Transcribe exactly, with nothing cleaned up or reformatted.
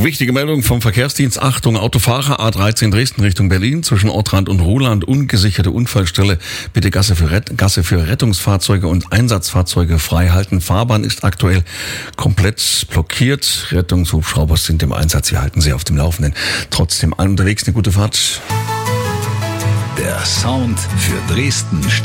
Wichtige Meldung vom Verkehrsdienst. Achtung, Autofahrer A dreizehn Dresden Richtung Berlin zwischen Ortrand und Ruhland. Ungesicherte Unfallstelle. Bitte Gasse für, Rett- Gasse für Rettungsfahrzeuge und Einsatzfahrzeuge frei halten. Fahrbahn ist aktuell komplett blockiert. Rettungshubschrauber sind im Einsatz. Wir halten Sie auf dem Laufenden. Trotzdem allen unterwegs eine gute Fahrt. Der Sound für Dresden